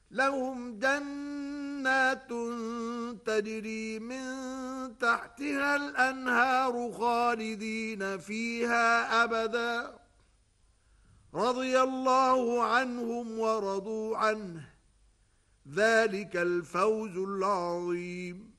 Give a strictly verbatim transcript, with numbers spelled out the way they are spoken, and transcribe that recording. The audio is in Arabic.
لهم جنات تجري من تحتها الأنهار خالدين فيها أبدا رضي الله عنهم ورضوا عنه ذلك الفوز العظيم.